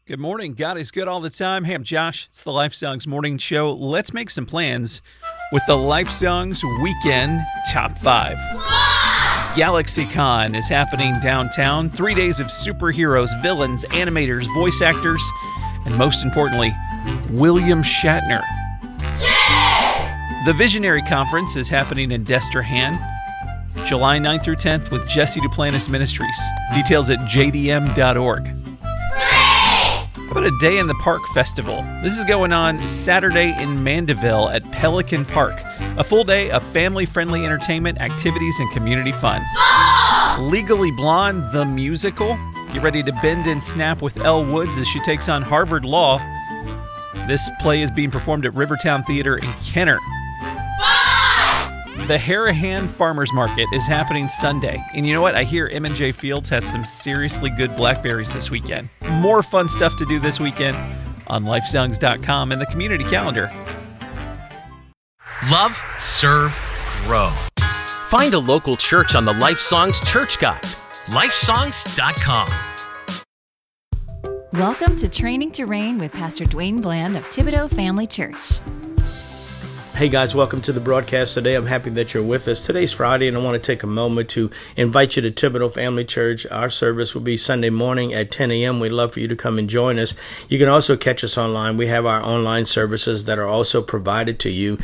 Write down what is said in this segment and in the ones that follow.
Good morning. God is good all the time. Hey, I'm Josh. It's the Life Songs Morning Show. Let's make some plans with the Life Songs Weekend Top 5. GalaxyCon is happening downtown. 3 days of superheroes, villains, animators, voice actors, and most importantly, William Shatner. The Visionary Conference is happening in Destrehan, July 9th through 10th with Jesse Duplantis Ministries. Details at jdm.org. How about a Day in the Park Festival? This is going on Saturday in Mandeville at Pelican Park. A full day of family-friendly entertainment, activities, and community fun. Legally Blonde, the musical. Get ready to bend and snap with Elle Woods as she takes on Harvard Law. This play is being performed at Rivertown Theater in Kenner. The Harahan Farmers Market is happening Sunday. And you know what? I hear M&J Fields has some seriously good blackberries this weekend. More fun stuff to do this weekend on lifesongs.com and the community calendar. Love, serve, grow. Find a local church on the Life Songs Church Guide. lifesongs.com. Welcome to Training to Reign with Pastor Dwayne Bland of Thibodaux Family Church. Hey guys, welcome to the broadcast today. I'm happy that you're with us. Today's Friday, and I want to take a moment to invite you to Thibodaux Family Church. Our service will be Sunday morning at 10 a.m. We'd love for you to come and join us. You can also catch us online. We have our online services that are also provided to you.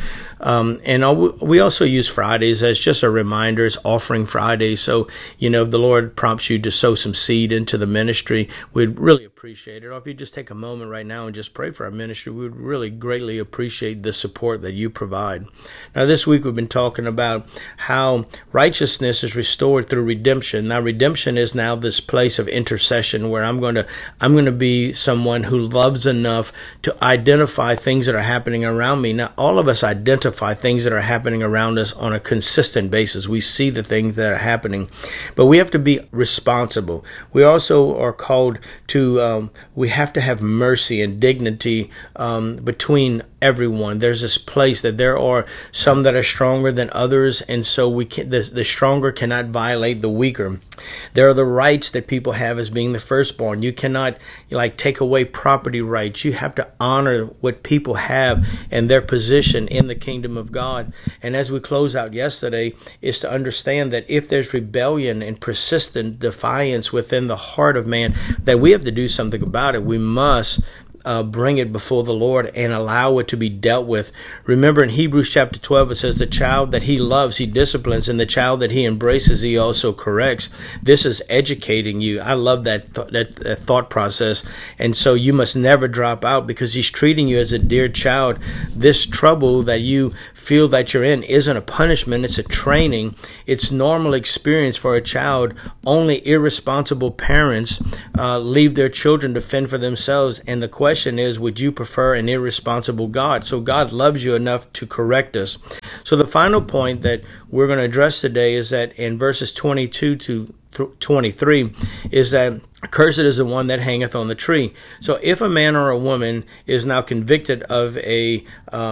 We also use Fridays as just a reminder. It's Offering Friday. So, if the Lord prompts you to sow some seed into the ministry, we'd really appreciate it. Or if you just take a moment right now and just pray for our ministry, we would really greatly appreciate the support that you provide. Now, this week we've been talking about how righteousness is restored through redemption. Now, redemption is now this place of intercession where I'm going to be someone who loves enough to identify things that are happening around me. Now, all of us identify things that are happening around us on a consistent basis. We see the things that are happening, but we have to be responsible. We also are called to we have to have mercy and dignity between everyone. There's this place that there are some that are stronger than others, and so the stronger cannot violate the weaker. There are the rights that people have as being the firstborn. You cannot take away property rights. You have to honor what people have and their position in the kingdom of God. And as we close out yesterday, is to understand that if there's rebellion and persistent defiance within the heart of man, that we have to do something about it. We must bring it before the Lord and allow it to be dealt with. Remember in Hebrews chapter 12, it says the child that he loves, he disciplines, and the child that he embraces, he also corrects. This is educating you. I love that thought process. And so you must never drop out because he's treating you as a dear child. This trouble that you feel that you're in isn't a punishment, it's a training. It's normal experience for a child. Only irresponsible parents leave their children to fend for themselves. And the question is, would you prefer an irresponsible God? So God loves you enough to correct us. So the final point that we're going to address today is that in verses 22 to 23 is that cursed is the one that hangeth on the tree. So if a man or a woman is now convicted of a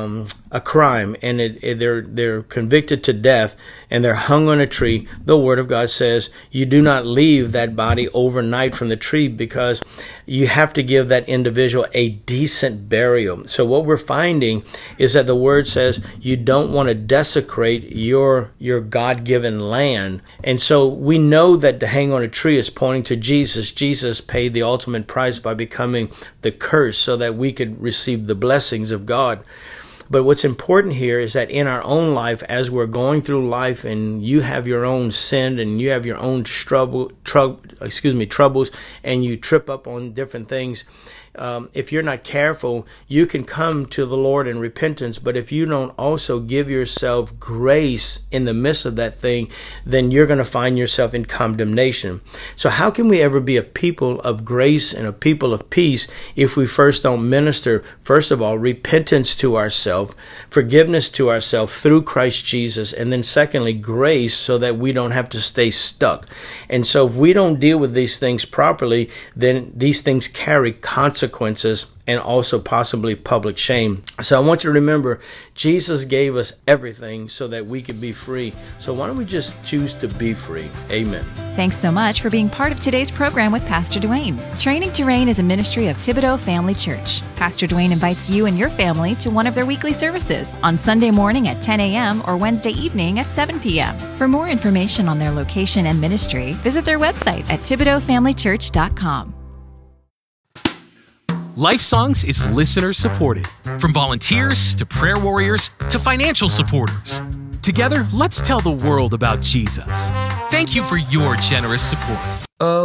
crime and they're convicted to death and they're hung on a tree, the Word of God says you do not leave that body overnight from the tree because you have to give that individual a decent burial. So what we're finding is that the Word says you don't want to desecrate your God-given land. And so we know that to hang on a tree is pointing to Jesus. Jesus paid the ultimate price by becoming the curse so that we could receive the blessings of God. But what's important here is that in our own life, as we're going through life and you have your own sin and you have your own troubles, and you trip up on different things, if you're not careful, you can come to the Lord in repentance. But if you don't also give yourself grace in the midst of that thing, then you're going to find yourself in condemnation. So how can we ever be a people of grace and a people of peace if we first don't minister, first of all, repentance to ourselves, forgiveness to ourselves through Christ Jesus, and then secondly, grace so that we don't have to stay stuck. And so if we don't deal with these things properly, then these things carry consequences consequences and also possibly public shame. So I want you to remember, Jesus gave us everything so that we could be free. So why don't we just choose to be free? Amen. Thanks so much for being part of today's program with Pastor Dwayne. Training to Reign is a ministry of Thibodeau Family Church. Pastor Dwayne invites you and your family to one of their weekly services on Sunday morning at 10 a.m. or Wednesday evening at 7 p.m. For more information on their location and ministry, visit their website at ThibodeauFamilyChurch.com. Life Songs is listener supported. From volunteers to prayer warriors to financial supporters. Together, let's tell the world about Jesus. Thank you for your generous support.